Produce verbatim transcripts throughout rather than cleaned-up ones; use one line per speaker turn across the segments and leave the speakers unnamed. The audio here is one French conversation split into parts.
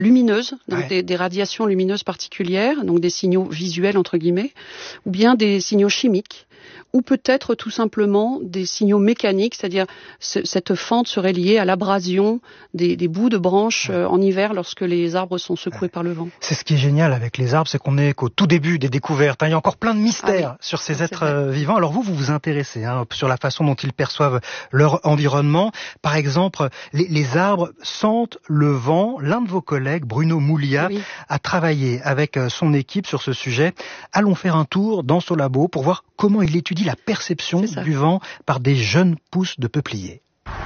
lumineuses, donc
ouais.
des, des radiations lumineuses particulières, donc des signaux visuels entre guillemets, ou bien des signaux chimiques, ou peut-être tout simplement des signaux mécaniques, c'est-à-dire ce, cette fente serait liée à l'abrasion des, des bouts de branches euh, en hiver lorsque les arbres sont secoués par le vent.
C'est ce qui est génial avec les arbres, c'est qu'on est qu'au tout début des découvertes. Hein. Il y a encore plein de mystères
ah oui,
sur ces
c'est
êtres
vrai.
vivants. Alors vous, vous vous intéressez hein, sur la façon dont ils perçoivent leur environnement. Par exemple, les, les arbres sentent le vent. L'un de vos collègues, Bruno Moulia,
Oui.
a travaillé avec son équipe sur ce sujet. Allons faire un tour dans son labo pour voir comment il étudie la perception du vent par des jeunes pousses de peupliers.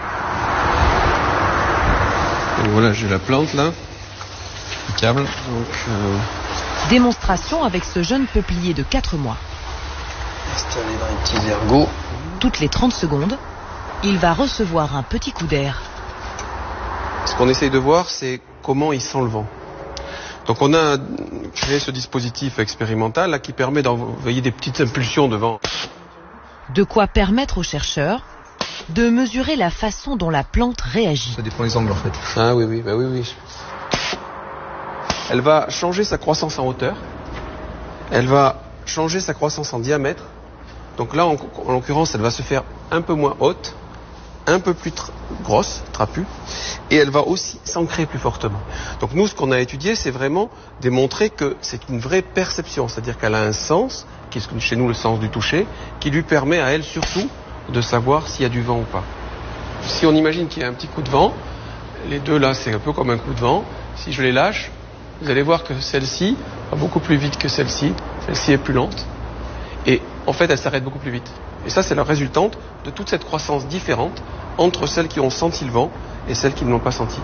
Donc voilà, j'ai la plante là, le câble. Donc, euh...
Démonstration avec ce jeune peuplier de quatre mois.
Installé dans les petits ergots.
Toutes les trente secondes, il va recevoir un petit coup d'air.
Ce qu'on essaye de voir, c'est comment il sent le vent. Donc on a créé ce dispositif expérimental là, qui permet d'envoyer des petites impulsions de vent.
De quoi permettre aux chercheurs de mesurer la façon dont la plante réagit.
Ça dépend des angles en fait. Ah oui, oui, bah oui, oui. Elle va changer sa croissance en hauteur. Elle va changer sa croissance en diamètre. Donc là, en, en l'occurrence, elle va se faire un peu moins haute, un peu plus tra- grosse, trapue, et elle va aussi s'ancrer plus fortement. Donc nous, ce qu'on a étudié, c'est vraiment démontrer que c'est une vraie perception, c'est-à-dire qu'elle a un sens, qui est chez nous le sens du toucher, qui lui permet à elle surtout de savoir s'il y a du vent ou pas. Si on imagine qu'il y a un petit coup de vent, les deux là, c'est un peu comme un coup de vent. Si je les lâche, vous allez voir que celle-ci va beaucoup plus vite que celle-ci, celle-ci est plus lente, et en fait, elle s'arrête beaucoup plus vite. Et ça, c'est la résultante de toute cette croissance différente entre celles qui ont senti le vent et celles qui ne l'ont pas senti.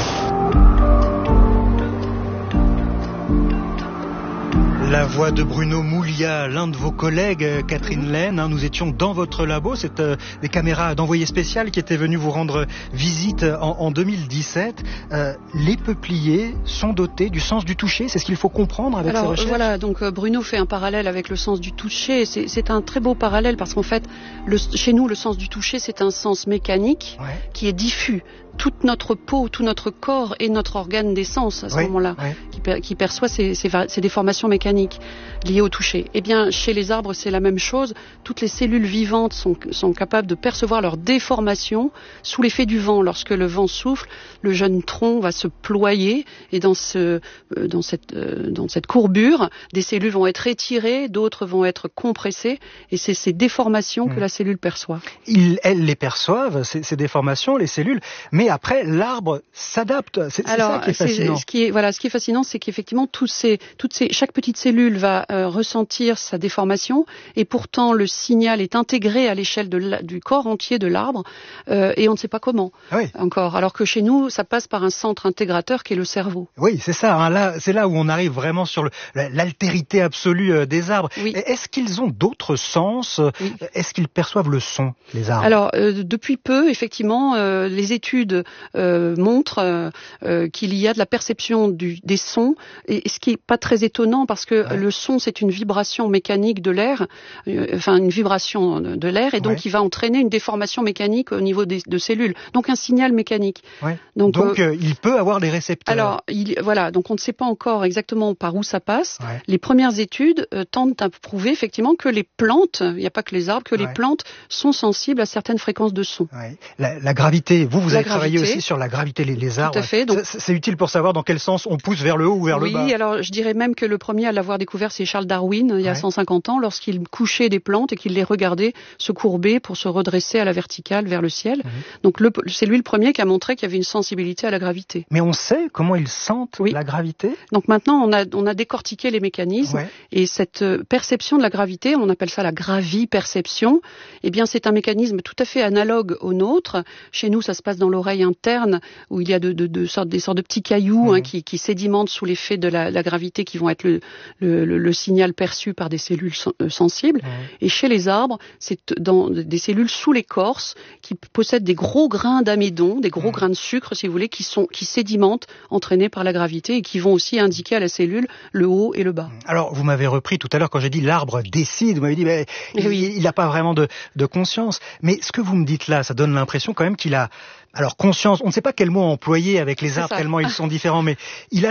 La voix de Bruno Moulia, l'un de vos collègues, Catherine Laine. Hein, nous étions dans votre labo, c'est euh, des caméras d'envoyé spécial qui étaient venues vous rendre visite en, en deux mille dix-sept. Euh, les peupliers sont dotés du sens du toucher, c'est ce qu'il faut comprendre avec
Alors,
ces recherches.
Voilà, donc euh, Bruno fait un parallèle avec le sens du toucher. C'est, c'est un très beau parallèle parce qu'en fait, le, chez nous, le sens du toucher, c'est un sens mécanique
ouais.
qui est diffus. Toute notre peau, tout notre corps est notre organe des sens à ce
oui,
moment-là,
oui.
qui, per, qui perçoit ces, ces, ces déformations mécaniques liées au toucher. Eh bien, chez les arbres, c'est la même chose. Toutes les cellules vivantes sont, sont capables de percevoir leurs déformations sous l'effet du vent. Lorsque le vent souffle, le jeune tronc va se ployer et dans, ce, dans, cette, dans cette courbure, des cellules vont être étirées, d'autres vont être compressées et c'est ces déformations mmh. que la cellule perçoit.
Ils, elles les perçoivent, ces, ces déformations, les cellules, mais après, l'arbre s'adapte. C'est, c'est ça qui est fascinant.
C'est, ce qui est, voilà, ce qui est fascinant, c'est qu'effectivement, tous ces, toutes ces, chaque petite cellule va euh, ressentir sa déformation, et pourtant le signal est intégré à l'échelle de la, du corps entier de l'arbre, euh, et on ne sait pas comment
oui.
encore. Alors que chez nous, ça passe par un centre intégrateur qui est le cerveau.
Oui, c'est ça. Hein, là, c'est là où on arrive vraiment sur le, l'altérité absolue des arbres.
Oui.
Est-ce qu'ils ont d'autres sens ? Oui. Est-ce qu'ils perçoivent le son, les arbres ?
Alors, euh, depuis peu, effectivement, euh, les études Euh, montre euh, euh, qu'il y a de la perception du, des sons, et, et ce qui est pas très étonnant parce que ouais. le son c'est une vibration mécanique de l'air, euh, enfin une vibration de l'air, et donc ouais. il va entraîner une déformation mécanique au niveau des, de cellules, donc un signal mécanique.
Ouais. Donc, donc euh, il peut avoir des récepteurs.
Alors il, voilà, donc on ne sait pas encore exactement par où ça passe.
Ouais.
Les premières études euh, tentent à prouver effectivement que les plantes, il n'y a pas que les arbres, que ouais. les plantes sont sensibles à certaines fréquences de son.
Ouais. La, la gravité, vous vous
la
avez
gravité.
travaillé aussi sur la gravité, les, les arbres.
Tout à fait. Donc,
c'est, c'est utile pour savoir dans quel sens on pousse vers le haut ou vers
oui,
le bas.
Oui, alors je dirais même que le premier à l'avoir découvert, c'est Charles Darwin, il y a ouais. cent cinquante ans, lorsqu'il couchait des plantes et qu'il les regardait se courber pour se redresser à la verticale vers le ciel. Mmh. Donc le, c'est lui le premier qui a montré qu'il y avait une sensibilité à la gravité.
Mais on sait comment ils sentent
oui.
la gravité ?
Donc maintenant, on a, on a décortiqué les mécanismes
ouais.
et cette perception de la gravité, on appelle ça la graviperception, eh bien c'est un mécanisme tout à fait analogue au nôtre. Chez nous, ça se passe dans l'oreille interne où il y a de, de, de sortes, des sortes de petits cailloux mmh. hein, qui, qui sédimentent sous l'effet de la, la gravité, qui vont être le, le, le, le signal perçu par des cellules sen, euh, sensibles. Mmh. Et chez les arbres, c'est dans des cellules sous l'écorce qui possèdent des gros grains d'amidon, des gros mmh. grains de sucre, si vous voulez, qui, sont, qui sédimentent, entraînés par la gravité, et qui vont aussi indiquer à la cellule le haut et le bas.
Alors, vous m'avez repris tout à l'heure quand j'ai dit l'arbre décide. Vous m'avez dit, mais il oui. n'a pas vraiment de, de conscience. Mais ce que vous me dites là, ça donne l'impression quand même qu'il a... Alors conscience, on ne sait pas quel mot employer avec les arbres tellement ils sont différents, mais il a